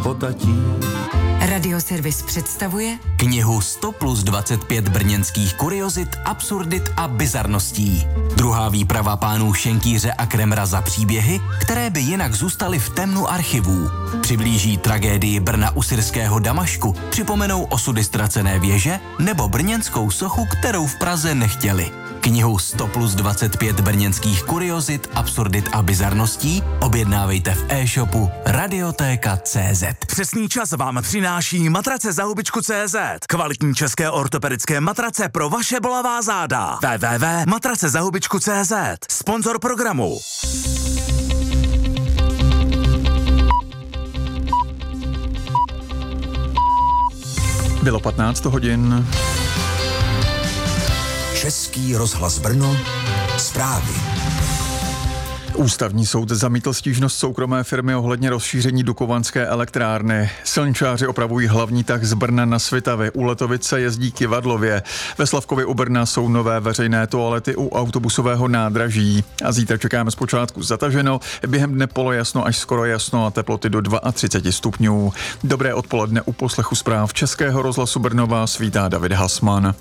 potatí. Radioservis představuje knihu 100+25 brněnských kuriozit, absurdit a bizarností. Druhá výprava pánů Šenkýře a Kremra za příběhy, které by jinak zůstaly v temnu archivů. Přiblíží tragédii Brna u syrského Damašku, připomenou osudy ztracené věže nebo brněnskou sochu, kterou v Praze nechtěli. Knihu 100+25 brněnských kuriozit, absurdit a bizarností objednávejte v e-shopu Radiotéka.cz. Přesný čas vám přináší matrace za hubičku.cz. Kvalitní české ortopedické matrace pro vaše bolavá záda. www.matracezahubičku.cz. Sponzor programu. Bylo 15 hodin. Český rozhlas Brno, zprávy. Ústavní soud zamítl stížnost soukromé firmy ohledně rozšíření Dukovanské elektrárny. Silničáři opravují hlavní tah z Brna na Svitavy. U Letovic se jezdí Kyvadlově. Ve Slavkově u Brna jsou nové veřejné toalety u autobusového nádraží. A zítra čekáme zpočátku zataženo, během dne polojasno až skoro jasno a teploty do 32 stupňů. Dobré odpoledne u poslechu zpráv Českého rozhlasu Brno vás vítá David Hasman.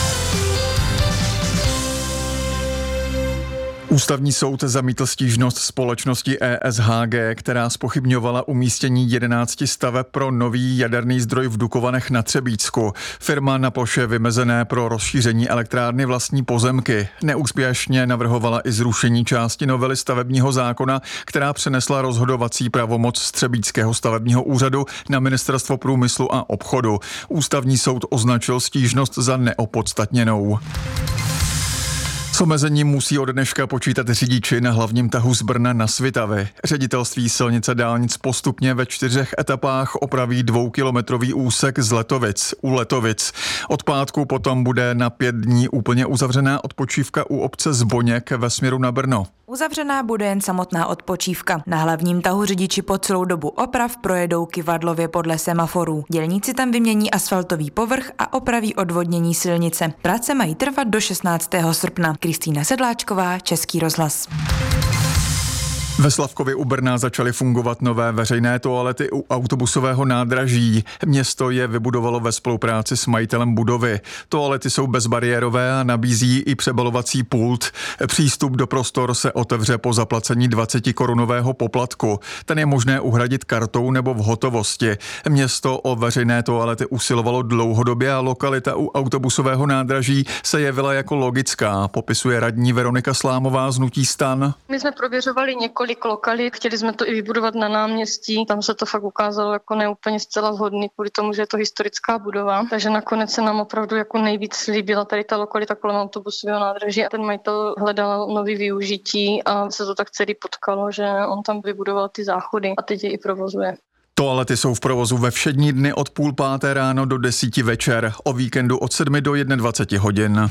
Ústavní soud zamítl stížnost společnosti ESHG, která zpochybňovala umístění 11 staveb pro nový jaderný zdroj v Dukovanech na Třebíčsku. Firma na ploše vymezené pro rozšíření elektrárny vlastní pozemky. Neúspěšně navrhovala i zrušení části novely stavebního zákona, která přenesla rozhodovací pravomoc z Třebíčského stavebního úřadu na Ministerstvo průmyslu a obchodu. Ústavní soud označil stížnost za neopodstatněnou. S omezením musí od dneška počítat řidiči na hlavním tahu z Brna na Svitavy. Ředitelství silnice dálnic postupně ve 4 etapách opraví 2kilometrový úsek z Letovic u Letovic. Od pátku potom bude na 5 dní úplně uzavřená odpočívka u obce Zboněk ve směru na Brno. Uzavřená bude jen samotná odpočívka. Na hlavním tahu řidiči po celou dobu oprav projedou Kyvadlově podle semaforů. Dělníci tam vymění asfaltový povrch a opraví odvodnění silnice. Práce mají trvat do 16. srpna. Kristýna Sedláčková, Český rozhlas. Ve Slavkově u Brna začaly fungovat nové veřejné toalety u autobusového nádraží. Město je vybudovalo ve spolupráci s majitelem budovy. Toalety jsou bezbariérové a nabízí i přebalovací pult. Přístup do prostor se otevře po zaplacení 20korunového poplatku. Ten je možné uhradit kartou nebo v hotovosti. Město o veřejné toalety usilovalo dlouhodobě a lokalita u autobusového nádraží se jevila jako logická, popisuje radní Veronika Slámová z hnutí STAN. My jsme prověřovali několik lokalit, chtěli jsme to i vybudovat na náměstí, tam se to fakt ukázalo jako neúplně zcela vhodný kvůli tomu, že je to historická budova, takže nakonec se nám opravdu jako nejvíc líbila tady ta lokalita kolem autobusového nádraží a ten majitel hledal nový využití a se to tak celý potkalo, že on tam vybudoval ty záchody a teď je i provozuje. Toalety jsou v provozu ve všední dny od 5:30 ráno do 10 večer, o víkendu od 7 do 21 hodin.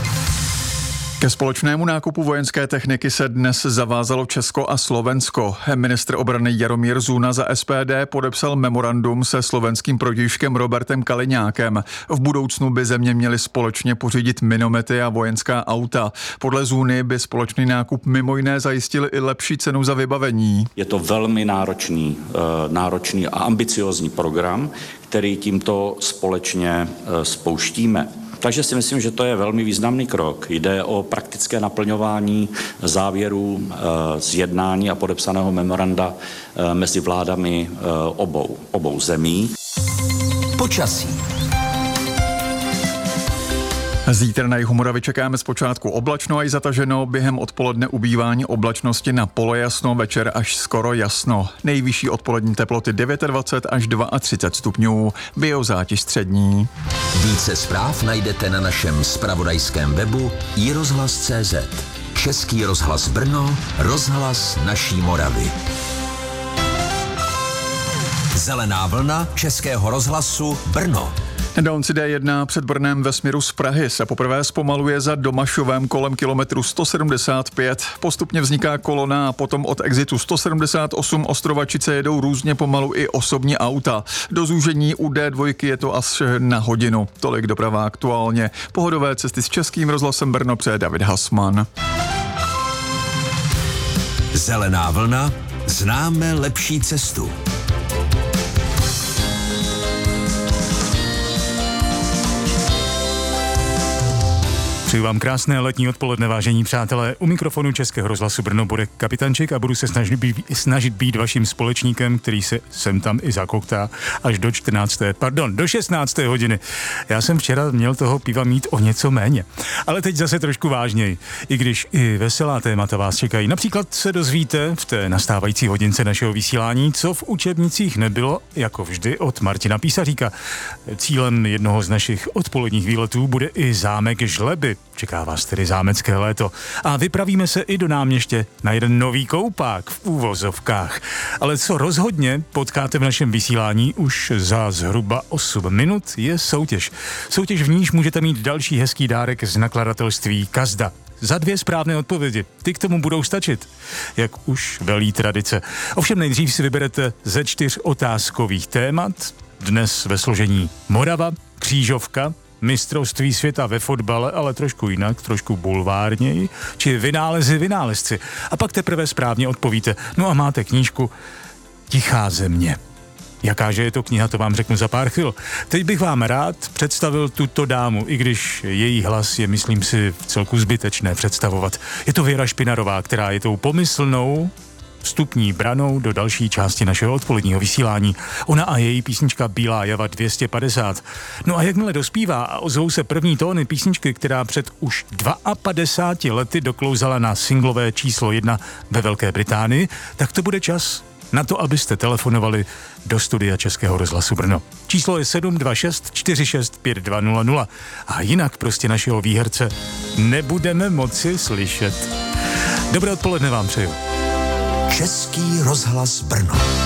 Ke společnému nákupu vojenské techniky se dnes zavázalo Česko a Slovensko. Ministr obrany Jaromír Zuna za SPD podepsal memorandum se slovenským protějškem Robertem Kaliňákem. V budoucnu by země měly společně pořídit minomety a vojenská auta. Podle Zuny by společný nákup mimo jiné zajistil i lepší cenu za vybavení. Je to velmi náročný a ambiciózní program, který tímto společně spouštíme. Takže si myslím, že to je velmi významný krok. Jde o praktické naplňování závěrů z jednání a podepsaného memoranda mezi vládami obou zemí. Počasí. Zítra na jihu Moravy čekáme zpočátku oblačno a i zataženo, během odpoledne ubývání oblačnosti na polojasno, večer až skoro jasno. Nejvyšší odpolední teploty 29 až 32 stupňů, biozátěž střední. Více zpráv najdete na našem zpravodajském webu iRozhlas.cz. Český rozhlas Brno, rozhlas naší Moravy. Zelená vlna Českého rozhlasu Brno. Dálnici D1 před Brnem ve směru z Prahy se poprvé zpomaluje za Domašovem kolem kilometru 175. Postupně vzniká kolona a potom od exitu 178 Ostrovačice jedou různě pomalu i osobní auta. Do zúžení u D2 je to až na hodinu. Tolik doprava aktuálně. Pohodové cesty s Českým rozhlasem Brno přeje David Hasman. Zelená vlna, známe lepší cestu. Přeju vám krásné letní odpoledne, vážení přátelé. U mikrofonu Českého rozhlasu Brno bude Kapitanček a budu se snažit být vaším společníkem, který se sem tam i zakoktá až do 16. hodiny. Já jsem včera měl toho piva mít o něco méně. Ale teď zase trošku vážněji, i když i veselá témata vás čekají. Například se dozvíte v té nastávající hodince našeho vysílání, co v učebnicích nebylo, jako vždy, od Martina Písaříka. Cílem jednoho z našich odpoledních výletů bude i zámek Žleby. Čeká vás tedy zámecké léto. A vypravíme se i do Náměště na jeden nový koupák v uvozovkách. Ale co rozhodně potkáte v našem vysílání už za zhruba 8 minut je soutěž. Soutěž, v níž můžete mít další hezký dárek z nakladatelství Kazda. Za 2 správné odpovědi. Ty k tomu budou stačit, jak už velí tradice. Ovšem nejdřív si vyberete ze 4 otázkových témat. Dnes ve složení Morava, křížovka, mistrovství světa ve fotbale, ale trošku jinak, trošku bulvárněji, či vynálezci. A pak teprve správně odpovíte. No a máte knížku Tichá země. Jakáže je to kniha, to vám řeknu za pár chvil. Teď bych vám rád představil tuto dámu, i když její hlas je, myslím si, vcelku zbytečné představovat. Je to Věra Špinarová, která je tou pomyslnou vstupní branou do další části našeho odpoledního vysílání. Ona a její písnička Bílá java 250. No a jakmile dospívá a ozvou se první tóny písničky, která před už 52 lety doklouzala na singlové číslo 1 ve Velké Británii, tak to bude čas na to, abyste telefonovali do studia Českého rozhlasu Brno. Číslo je 726 46 5200 a jinak prostě našeho výherce nebudeme moci slyšet. Dobré odpoledne vám přeju. Český rozhlas Brno.